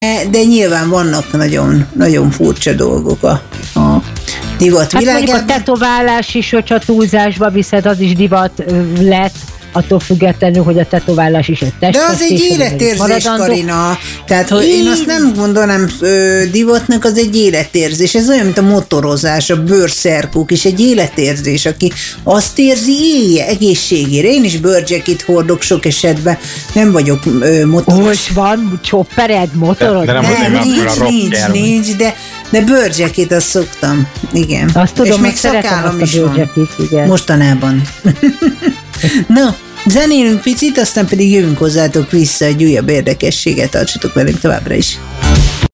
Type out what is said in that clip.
De nyilván vannak nagyon, nagyon furcsa dolgok a divat Hát világában. mondjuk a tetoválás is, hogyha túlzásba viszed, az is divat lett, attól függetlenül, hogy a tetoválás is egy De az egy életérzés, Karina. Tehát, hogy én azt nem mondanám divatnak, az egy életérzés. Ez olyan, mint a motorozás, a bőrszerkók is egy életérzés, aki azt érzi, élje egészségére. Én is bőrcsekit hordok sok esetben, nem vagyok motoros. Most van csoppered, motorod? De nincs, de bőrcsekit azt szoktam. Igen. Azt tudom, és még szeretem szakállam azt is a van. bőrcsekit, igen. Mostanában. Na, zenélünk picit, aztán pedig jövünk hozzátok vissza egy újabb érdekességet, tartsatok velünk továbbra is.